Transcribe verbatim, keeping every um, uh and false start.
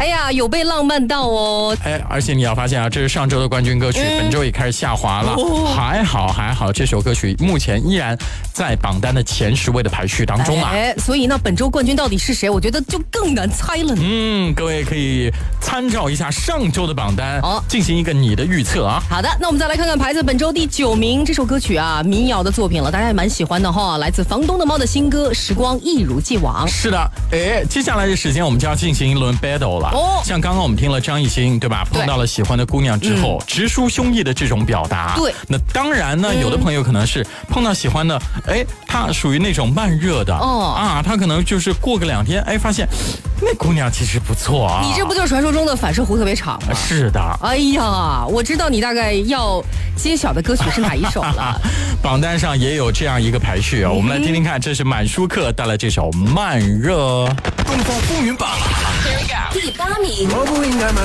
哎呀，有被浪漫到哦。 哎，而且你要发现啊，这是上周的冠军歌曲，嗯、本周也开始下滑了。哦、还好还好，这首歌曲目前依然在榜单的前十位的排序当中啊。 哎，所以呢，本周冠军到底是谁？我觉得就更难猜了呢。 嗯，各位可以参照一下上周的榜单，哦，进行一个你的预测啊。 好的，那我们再来看看排在本周第九名这首歌曲啊，民谣的作品了，大家也蛮喜欢的哈。来自房东的猫的新歌《时光一如既往》。 是的，哎，接下来的时间我们就要进行一轮 battle 了。哦，像刚刚我们听了张艺兴，对吧？碰到了喜欢的姑娘之后，嗯、直抒胸臆的这种表达。 对， 那当然呢，嗯、有的朋友可能是碰到喜欢的，哎，他属于那种慢热的。哦啊，他可能就是过个两天，哎，发现那姑娘其实不错啊。 你这不就是传说中的反射弧特别长吗？ 是的。 哎呀，我知道你大概要揭晓的歌曲是哪一首了。 榜单上也有这样一个排序啊，嗯、我们来听听看，这是满舒克带来这首《慢热》。 东方风云榜第八名。我不应该慢